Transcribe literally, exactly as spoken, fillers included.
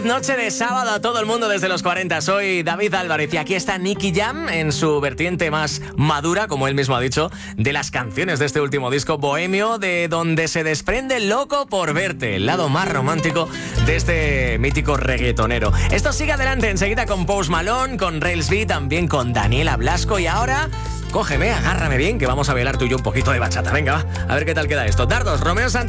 noche de sábado a todo el mundo desde los cuarenta. Soy David Álvarez y aquí está Nicky Jam en su vertiente más madura, como él mismo ha dicho, de las canciones de este último disco bohemio, de donde se desprende Loco por verte, el lado más romántico de este mítico reggaetonero. Esto sigue adelante enseguida con Post Malone, con Rails B, también con Daniela Blasco y ahora... Cógeme, agárrame bien, que vamos a bailar tú y yo un poquito de bachata. Venga, va, a ver qué tal queda esto. Dardos, Romeo Santos.